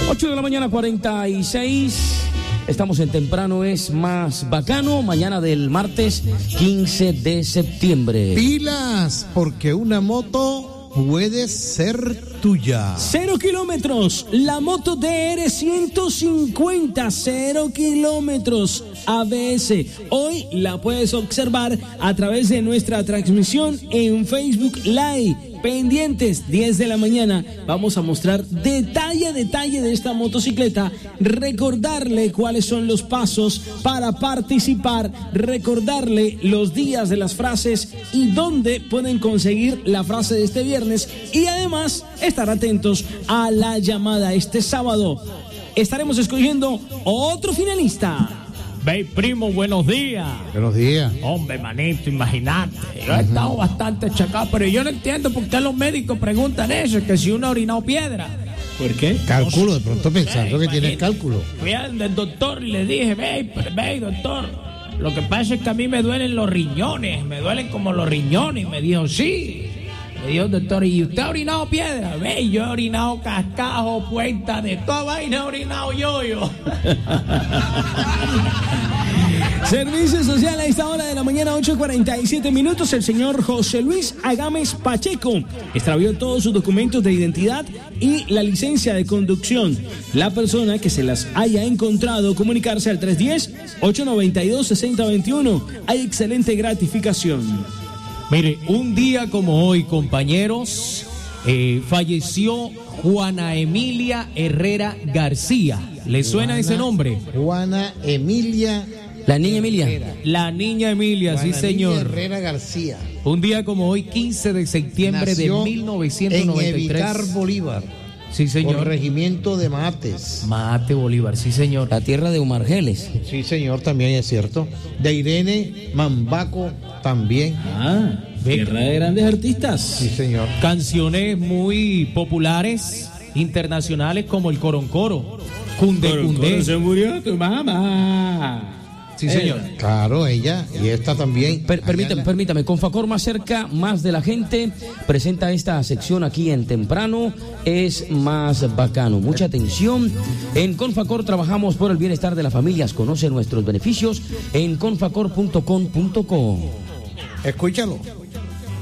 8 de la mañana, 46. Estamos en Temprano es Más Bacano, mañana del martes 15 de septiembre. Pilas, porque una moto puede ser tuya. 0 kilómetros, la moto DR 150, 0 kilómetros ABS. Hoy la puedes observar a través de nuestra transmisión en Facebook Live. Pendientes, 10 de la mañana, vamos a mostrar detalle a detalle de esta motocicleta, recordarle cuáles son los pasos para participar, recordarle los días de las frases y dónde pueden conseguir la frase de este viernes y además estar atentos a la llamada este sábado. Estaremos escogiendo otro finalista. Ve, primo, buenos días. Buenos días. Hombre, manito, imagínate. Yo he estado bastante achacado, pero yo no entiendo por qué los médicos preguntan eso, que si uno ha orinado piedra. ¿Por qué? Cálculo, de pronto pensando que tienes cálculo. Fui al doctor y le dije, ve, doctor, lo que pasa es que a mí me duelen los riñones, me duelen como los riñones. Y me dijo, sí. Me dijo, doctor, ¿y usted ha orinado piedra? Ve, yo he orinado cascajo, puerta, de toda vaina he orinado yo. Servicio social a esta hora de la mañana, 8:47 minutos. El señor José Luis Agames Pacheco extravió todos sus documentos de identidad y la licencia de conducción. La persona que se las haya encontrado, comunicarse al 310-892-6021. Hay excelente gratificación. Mire, un día como hoy, compañeros, falleció Juana Emilia Herrera García. ¿Le suena ese nombre? Juana Emilia. La niña Emilia. La niña Emilia, Juana sí, señor. Emilia Herrera García. Un día como hoy, 15 de septiembre Nació de 1993. en Evitar Bolívar. Sí, señor. Corregimiento de Mates. Mate Bolívar, sí, señor. La tierra de Umargeles. Sí, señor, también es cierto. De Irene Mambaco también. Ah, tierra de grandes artistas. Sí, señor. Canciones muy populares, internacionales, como el Coroncoro, Cunde Cunde. Se murió tu mamá. Sí, señor. Claro, ella y esta también. Permítame, Confacor más cerca, más de la gente, presenta esta sección aquí en Temprano es Más Bacano. Mucha atención. En Confacor trabajamos por el bienestar de las familias. Conoce nuestros beneficios en confacor.com.co. Escúchalo.